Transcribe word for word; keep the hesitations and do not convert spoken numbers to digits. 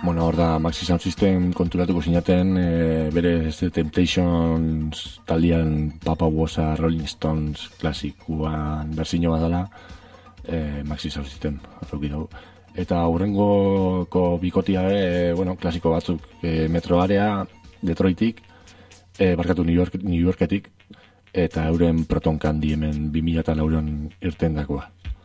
Bueno, hor da, Maxi Sound System konturatuko zinaten, e, bere este Temptations taldean Papa Wosa Rolling Stones klasikuan berzino bat dela, e, Maxi Sound System, arruki dugu. Eta hurrengoko bikotia, e, bueno, klasiko batzuk, e, Metro Area, Detroitik, e, barkatu New York, New Yorketik, eta euren Proton Candy hemen bi mila lauan irten dakoa.